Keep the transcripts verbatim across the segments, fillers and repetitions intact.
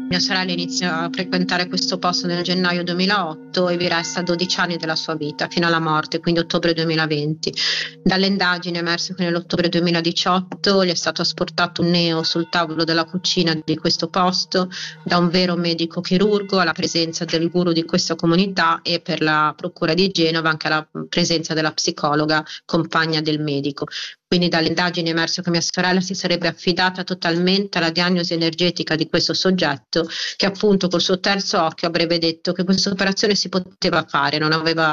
Mia sorella inizia a frequentare questo posto nel gennaio duemilaotto e vi resta dodici anni della sua vita fino alla morte, quindi ottobre duemilaventi. Dalle indagini è emerso che nell'ottobre duemiladiciotto gli è stato asportato un neo sul tavolo della cucina di questo posto da un vero medico chirurgo, alla presenza del guru di questa comunità e per la procura di Genova anche alla presenza della psicologa compagna del medico. Quindi dalle indagini è emerso che mia sorella si sarebbe affidata totalmente alla diagnosi energetica di questo soggetto, che appunto col suo terzo occhio avrebbe detto che questa operazione si poteva fare, non aveva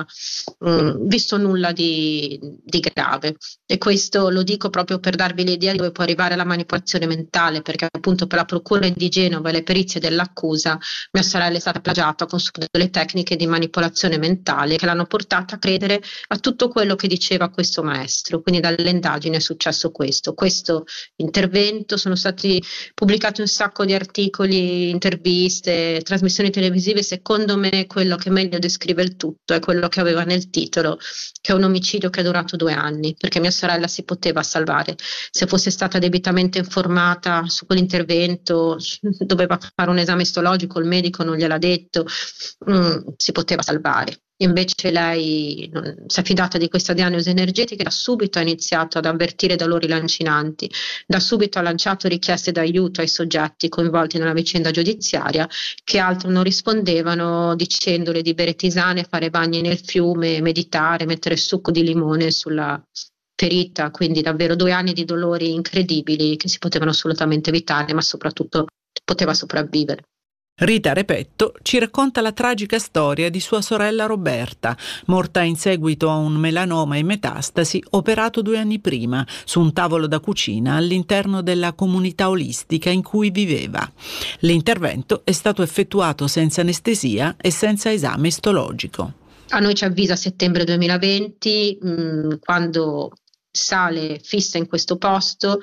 um, visto nulla di, di grave. E questo lo dico proprio per darvi l'idea di dove può arrivare la manipolazione mentale, perché appunto per la procura di Genova e le perizie dell'accusa mia sorella è stata plagiata con delle tecniche di manipolazione mentale che l'hanno portata a credere a tutto quello che diceva questo maestro. Quindi dalle indagini è successo questo, questo intervento, sono stati pubblicati un sacco di articoli, interviste, trasmissioni televisive. Secondo me quello che meglio descrive il tutto è quello che aveva nel titolo, che è un omicidio che è durato due anni, perché mia sorella si poteva salvare, se fosse stata debitamente informata su quell'intervento, doveva fare un esame istologico, il medico non gliel'ha detto, mm, si poteva salvare. Invece lei non, si è fidata di questa diagnosi energetica e da subito ha iniziato ad avvertire dolori lancinanti, da subito ha lanciato richieste d'aiuto ai soggetti coinvolti nella vicenda giudiziaria, che altro non rispondevano, dicendole di bere tisane, fare bagni nel fiume, meditare, mettere succo di limone sulla ferita. Quindi davvero due anni di dolori incredibili che si potevano assolutamente evitare, ma soprattutto poteva sopravvivere. Rita Repetto ci racconta la tragica storia di sua sorella Roberta, morta in seguito a un melanoma in metastasi operato due anni prima su un tavolo da cucina all'interno della comunità olistica in cui viveva. L'intervento è stato effettuato senza anestesia e senza esame istologico. A noi ci avvisa a settembre duemilaventi, mh, quando sale fissa in questo posto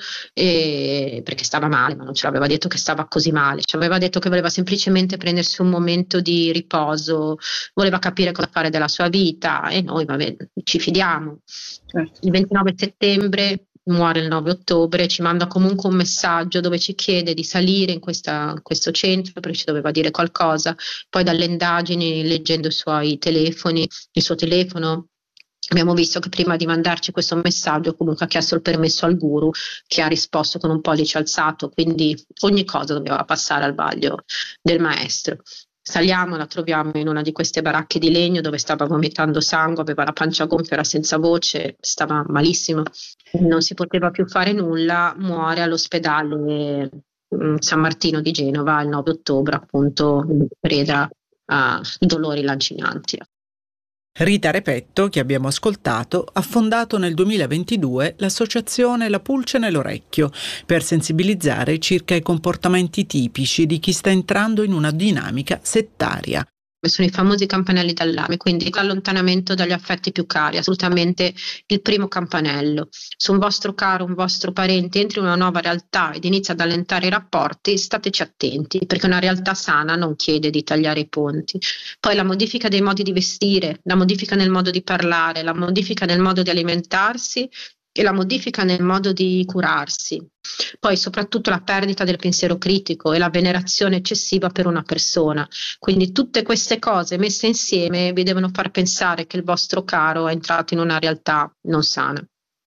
eh, perché stava male, ma non ce l'aveva detto che stava così male, ci aveva detto che voleva semplicemente prendersi un momento di riposo, voleva capire cosa fare della sua vita e noi vabbè, ci fidiamo. Certo. Il ventinove settembre muore, il nove ottobre ci manda comunque un messaggio dove ci chiede di salire in questa, questo centro perché ci doveva dire qualcosa. Poi dalle indagini, leggendo i suoi telefoni, il suo telefono, abbiamo visto che prima di mandarci questo messaggio comunque ha chiesto il permesso al guru, che ha risposto con un pollice alzato, quindi ogni cosa doveva passare al vaglio del maestro. Saliamo, la troviamo in una di queste baracche di legno dove stava vomitando sangue, aveva la pancia gonfia, era senza voce, stava malissimo, non si poteva più fare nulla, muore all'ospedale San Martino di Genova il nove ottobre, appunto preda a dolori lancinanti. Rita Repetto, che abbiamo ascoltato, ha fondato nel duemilaventidue l'associazione La Pulce nell'Orecchio per sensibilizzare circa i comportamenti tipici di chi sta entrando in una dinamica settaria. Sono i famosi campanelli d'allarme, quindi l'allontanamento dagli affetti più cari, assolutamente il primo campanello. Se un vostro caro, un vostro parente entri in una nuova realtà ed inizia ad allentare i rapporti, stateci attenti, perché una realtà sana non chiede di tagliare i ponti. Poi la modifica dei modi di vestire, la modifica nel modo di parlare, la modifica nel modo di alimentarsi e la modifica nel modo di curarsi. Poi soprattutto la perdita del pensiero critico e la venerazione eccessiva per una persona. Quindi tutte queste cose messe insieme vi devono far pensare che il vostro caro è entrato in una realtà non sana.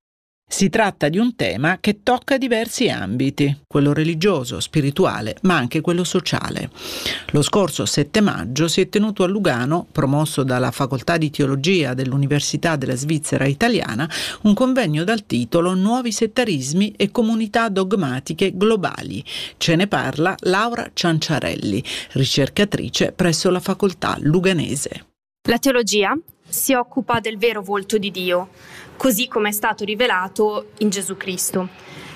Si tratta di un tema che tocca diversi ambiti, quello religioso, spirituale, ma anche quello sociale. Lo scorso sette maggio si è tenuto a Lugano, promosso dalla Facoltà di Teologia dell'Università della Svizzera Italiana, un convegno dal titolo Nuovi settarismi e comunità dogmatiche globali. Ce ne parla Laura Cianciarelli, ricercatrice presso la facoltà luganese. La teologia si occupa del vero volto di Dio, così come è stato rivelato in Gesù Cristo,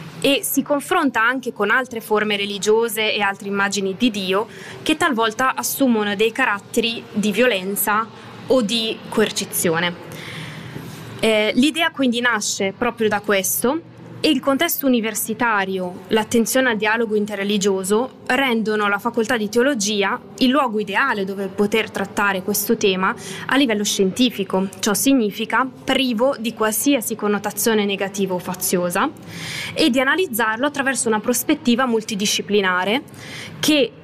e si confronta anche con altre forme religiose e altre immagini di Dio che talvolta assumono dei caratteri di violenza o di coercizione. Eh, l'idea quindi nasce proprio da questo, e il contesto universitario, l'attenzione al dialogo interreligioso rendono la facoltà di teologia il luogo ideale dove poter trattare questo tema a livello scientifico. Ciò significa privo di qualsiasi connotazione negativa o faziosa e di analizzarlo attraverso una prospettiva multidisciplinare che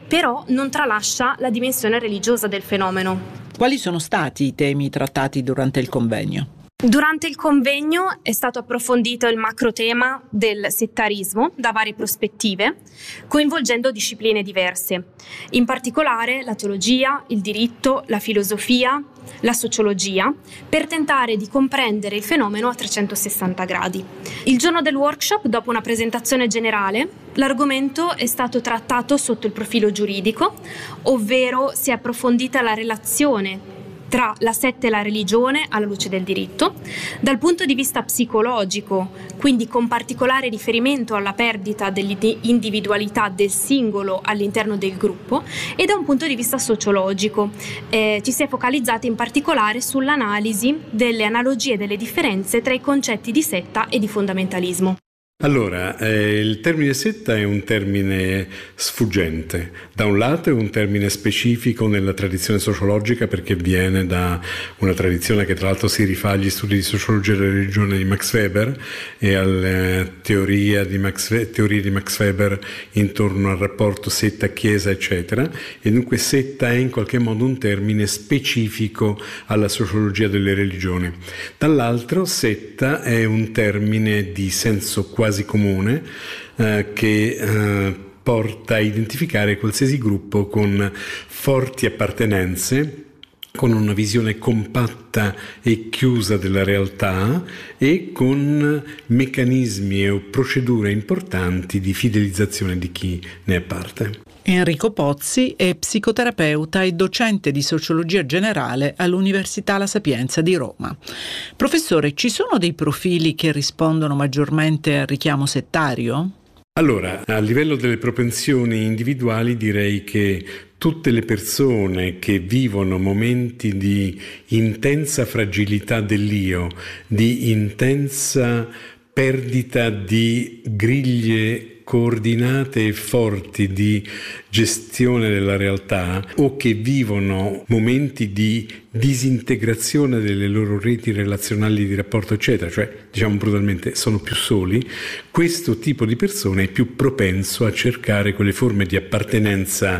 però non tralascia la dimensione religiosa del fenomeno. Quali sono stati i temi trattati durante il convegno? Durante il convegno è stato approfondito il macrotema del settarismo da varie prospettive, coinvolgendo discipline diverse, in particolare la teologia, il diritto, la filosofia, la sociologia, per tentare di comprendere il fenomeno a trecentosessanta gradi. Il giorno del workshop, dopo una presentazione generale, l'argomento è stato trattato sotto il profilo giuridico, ovvero si è approfondita la relazione tra la setta e la religione alla luce del diritto, dal punto di vista psicologico, quindi con particolare riferimento alla perdita dell'individualità del singolo all'interno del gruppo, e da un punto di vista sociologico. Eh, ci si è focalizzati in particolare sull'analisi delle analogie e delle differenze tra i concetti di setta e di fondamentalismo. Allora, eh, il termine setta è un termine sfuggente. Da un lato è un termine specifico nella tradizione sociologica, perché viene da una tradizione che tra l'altro si rifà agli studi di sociologia della religione di Max Weber e alle teorie di Max, teorie di Max Weber intorno al rapporto setta-chiesa, eccetera, e dunque setta è in qualche modo un termine specifico alla sociologia delle religioni. Dall'altro, setta è un termine di senso quasi comune eh, che eh, porta a identificare qualsiasi gruppo con forti appartenenze, con una visione compatta e chiusa della realtà e con meccanismi o procedure importanti di fidelizzazione di chi ne è parte. Enrico Pozzi è psicoterapeuta e docente di sociologia generale all'Università La Sapienza di Roma. Professore, ci sono dei profili che rispondono maggiormente al richiamo settario? Allora, a livello delle propensioni individuali direi che tutte le persone che vivono momenti di intensa fragilità dell'io, di intensa perdita di griglie coordinate e forti di gestione della realtà, o che vivono momenti di disintegrazione delle loro reti relazionali di rapporto, eccetera, cioè diciamo brutalmente sono più soli, questo tipo di persone è più propenso a cercare quelle forme di appartenenza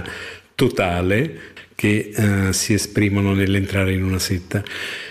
totale che eh, si esprimono nell'entrare in una setta.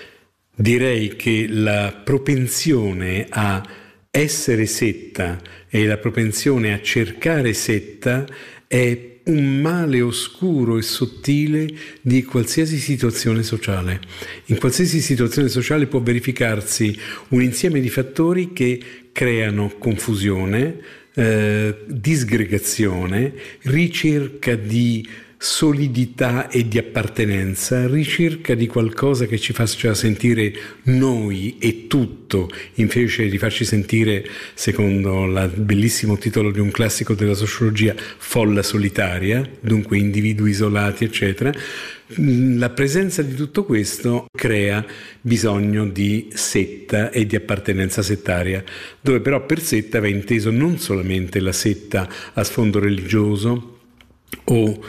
Direi che la propensione a essere setta e la propensione a cercare setta è un male oscuro e sottile di qualsiasi situazione sociale. In qualsiasi situazione sociale può verificarsi un insieme di fattori che creano confusione, eh, disgregazione, ricerca di solidità e di appartenenza, ricerca di qualcosa che ci faccia sentire noi e tutto, invece di farci sentire, secondo il bellissimo titolo di un classico della sociologia, folla solitaria, dunque individui isolati, eccetera. La presenza di tutto questo crea bisogno di setta e di appartenenza settaria, dove però per setta va inteso non solamente la setta a sfondo religioso o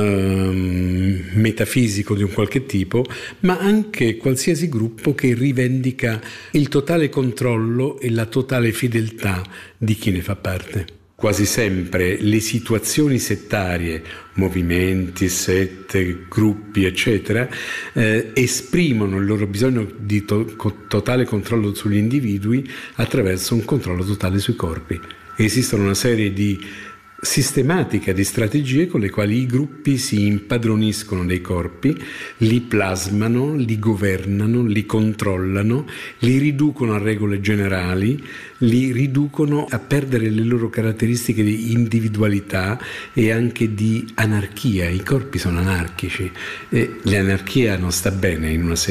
ehm, metafisico di un qualche tipo, ma anche qualsiasi gruppo che rivendica il totale controllo e la totale fedeltà di chi ne fa parte. Quasi sempre le situazioni settarie, movimenti, sette, gruppi, eccetera, eh, esprimono il loro bisogno di to- totale controllo sugli individui attraverso un controllo totale sui corpi. Esistono una serie di sistematica di strategie con le quali i gruppi si impadroniscono dei corpi, li plasmano, li governano, li controllano, li riducono a regole generali, li riducono a perdere le loro caratteristiche di individualità e anche di anarchia. I corpi sono anarchici e l'anarchia non sta bene in una